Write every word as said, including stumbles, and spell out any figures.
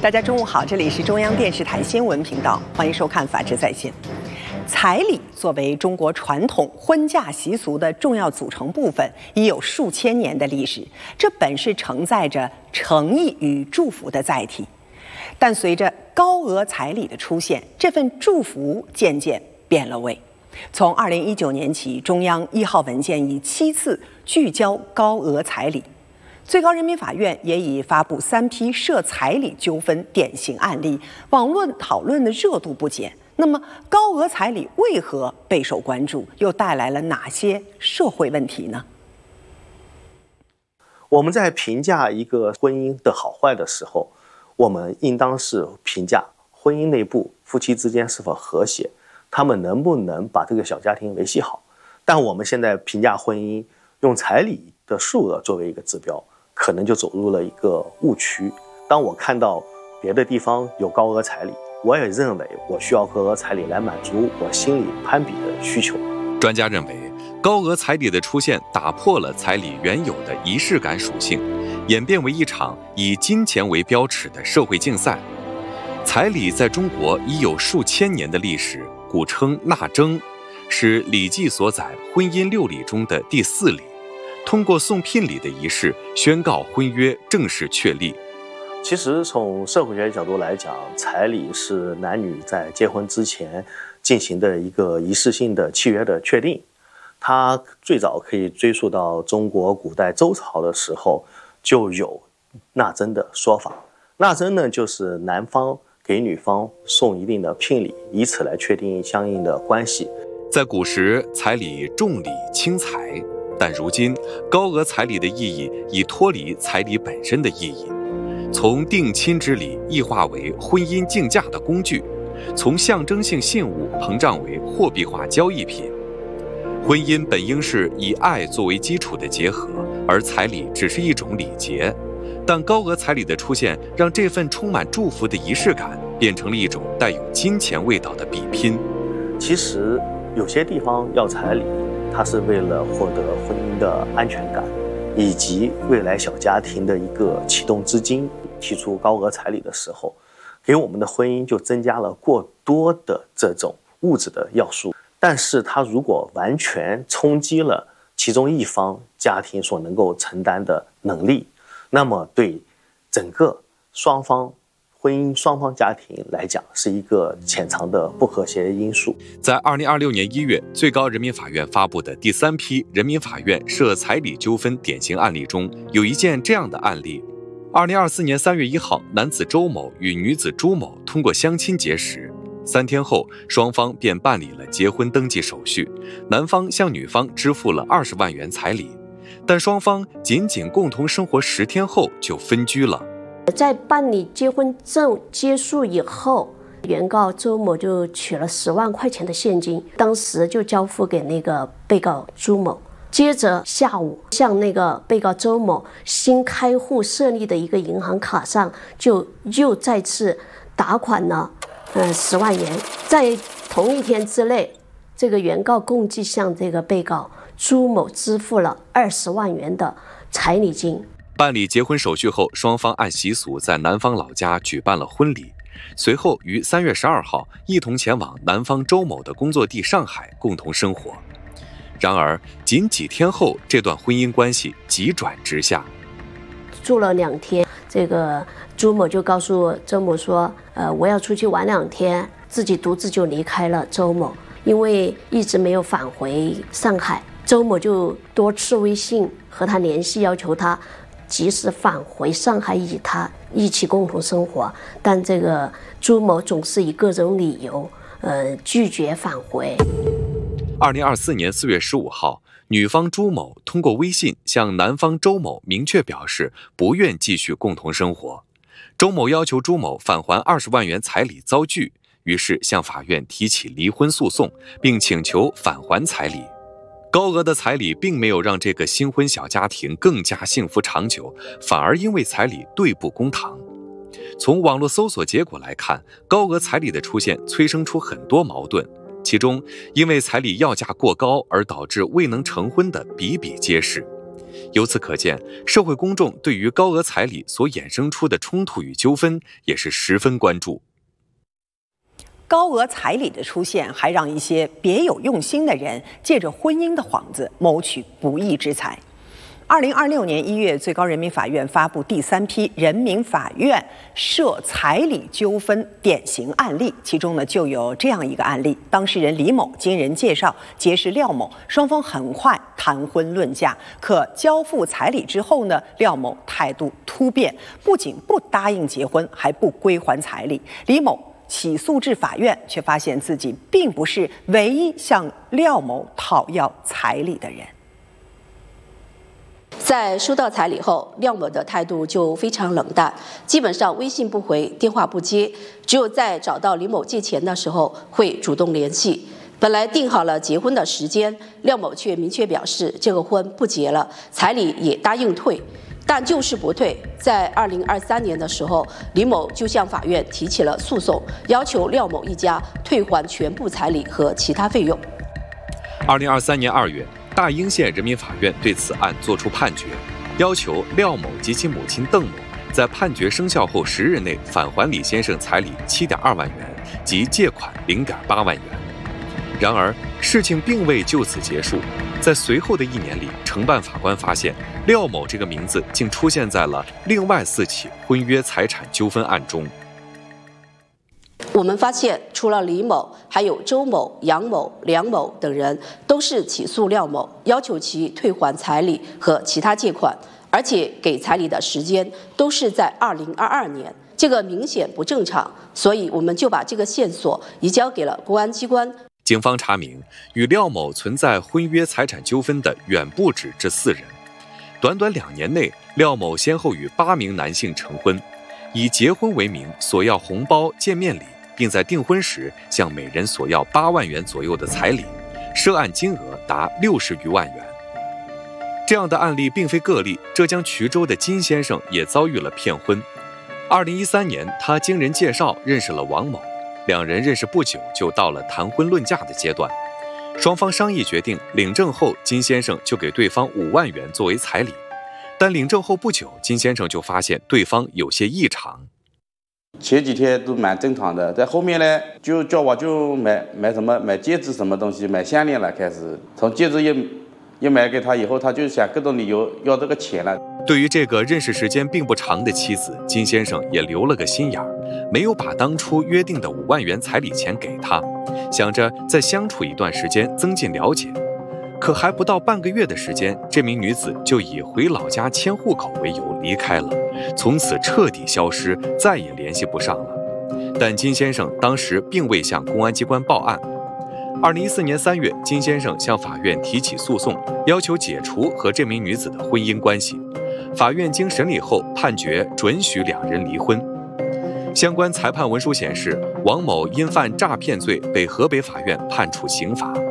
大家中午好，这里是中央电视台新闻频道，欢迎收看《法治在线》。彩礼作为中国传统婚嫁习俗的重要组成部分，已有数千年的历史。这本是承载着诚意与祝福的载体，但随着高额彩礼的出现，这份祝福渐渐变了味。从二零一九年起，中央一号文件已七次聚焦高额彩礼。最高人民法院也已发布三批涉彩礼纠纷典型案例，网论讨论的热度不减。那么，高额彩礼为何备受关注，又带来了哪些社会问题呢？ 我们在评价一个婚姻的好坏的时候，我们应当是评价婚姻内部夫妻之间是否和谐，他们能不能把这个小家庭维系好。但我们现在评价婚姻，用彩礼的数额作为一个指标，可能就走入了一个误区。当我看到别的地方有高额彩礼，我也认为我需要高额彩礼来满足我心里攀比的需求。 专家认为，高额彩礼的出现打破了彩礼原有的仪式感属性，演变为一场以金钱为标尺的社会竞赛。彩礼在中国已有数千年的历史，古称纳征，是《礼记》所载婚姻六礼中的第四礼。通过送聘礼的仪式宣告婚约正式确立。 其实从社会学角度来讲，彩礼是男女在结婚之前进行的一个仪式性的契约的确定。它最早可以追溯到中国古代周朝的时候就有纳征的说法。纳征呢，就是男方给女方送一定的聘礼，以此来确定相应的关系。 在古时，彩礼重礼轻财，但如今高额彩礼的意义已脱离彩礼本身的意义，从定亲之礼异化为婚姻竞价的工具，从象征性信物膨胀为货币化交易品。婚姻本应是以爱作为基础的结合，而彩礼只是一种礼节。但高额彩礼的出现，让这份充满祝福的仪式感变成了一种带有金钱味道的比拼。 其实有些地方要彩礼，它是为了获得婚姻的安全感，以及未来小家庭的一个启动资金。提出高额彩礼的时候，给我们的婚姻就增加了过多的这种物质的要素。但是它如果完全冲击了其中一方家庭所能够承担的能力，那么对整个双方婚姻双方家庭来讲，是一个潜藏的不和谐因素。 在二零二六年一月，最高人民法院发布的第三批人民法院涉彩礼纠纷典型案例中，有一件这样的案例：二零二四年三月一号，男子周某与女子朱某通过相亲结识，三天后，双方便办理了结婚登记手续，男方向女方支付了二十万元彩礼，但双方仅仅共同生活十天后就分居了。 在办理结婚证结束以后，原告周某就取了十万块钱的现金，当时就交付给那个被告朱某。接着下午，向那个被告周某新开户设立的一个银行卡上，就又再次打款了，呃，十万元。在同一天之内，这个原告共计向这个被告朱某支付了二十万元的彩礼金。 办理结婚手续后，双方按习俗在男方老家举办了婚礼，随后于三月十二号一同前往男方周某的工作地上海共同生活。然而，仅几天后，这段婚姻关系急转直下。 住了两天，这个朱某就告诉周某说：“呃，我要出去玩两天。”自己独自就离开了周某，因为一直没有返回上海。周某就多次微信和他联系，要求他及时返回上海，与他一起共同生活。但这个朱某总是以各种理由，呃，拒绝返回。 二零二四年四月十五号，女方朱某通过微信向男方周某明确表示不愿继续共同生活。周某要求朱某返还二十万元彩礼遭拒，于是向法院提起离婚诉讼，并请求返还彩礼。高额的彩礼并没有让这个新婚小家庭更加幸福长久，反而因为彩礼对簿公堂。从网络搜索结果来看，高额彩礼的出现催生出很多矛盾，其中因为彩礼要价过高而导致未能成婚的比比皆是。 由此可见，社会公众对于高额彩礼所衍生出的冲突与纠纷也是十分关注。 高额彩礼的出现，还让一些别有用心的人借着婚姻的幌子谋取不义之财。二零二六年一月，最高人民法院发布第三批人民法院涉彩礼纠纷典型案例，其中呢就有这样一个案例：当事人李某经人介绍结识廖某，双方很快谈婚论嫁。可交付彩礼之后呢，廖某态度突变，不仅不答应结婚，还不归还彩礼。李某起诉至法院，却发现自己并不是唯一向廖某讨要彩礼的人。 在收到彩礼后，廖某的态度就非常冷淡，基本上微信不回，电话不接，只有在找到李某借钱的时候会主动联系。本来定好了结婚的时间，廖某却明确表示这个婚不结了，彩礼也答应退，但就是不退。在二零二三年的时候，李某就向法院提起了诉讼，要求廖某一家退还全部彩礼和其他费用。 二零二三年二月，大英县人民法院对此案作出判决，要求廖某及其母亲邓某在判决生效后十日内返还李先生彩礼七点二万元及借款零点八万元。然而，事情并未就此结束，在随后的一年里，承办法官发现廖某这个名字竟出现在了另外四起婚约财产纠纷案中。 我们发现，除了李某，还有周某、杨某、梁某等人都是起诉廖某，要求其退还彩礼和其他借款，而且给彩礼的时间都是在二零二二年，这个明显不正常，所以我们就把这个线索移交给了公安机关。 警方查明，与廖某存在婚约财产纠纷的远不止这四人。短短两年内，廖某先后与八名男性成婚，以结婚为名索要红包、见面礼，并在订婚时向每人索要八万元左右的彩礼，涉案金额达六十余万元。这样的案例并非个例，浙江衢州的金先生也遭遇了骗婚。二零一三年，他经人介绍认识了王某，两人认识不久就到了谈婚论嫁的阶段。双方商议决定领证后，金先生就给对方五万元作为彩礼。但领证后不久，金先生就发现对方有些异常。 前几天都蛮正常的，在后面呢，就叫我就买买什么买戒指什么东西，买项链了。开始从戒指一一买给他以后，他就想各种理由要这个钱了。 对于这个认识时间并不长的妻子，金先生也留了个心眼儿，没有把当初约定的五万元彩礼钱给他，想着再相处一段时间增进了解。可还不到半个月的时间，这名女子就以回老家迁户口为由离开了，从此彻底消失，再也联系不上了。但金先生当时并未向公安机关报案。二零一四年三月，金先生向法院提起诉讼，要求解除和这名女子的婚姻关系。法院经审理后判决准许两人离婚。相关裁判文书显示，王某因犯诈骗罪被河北法院判处刑罚。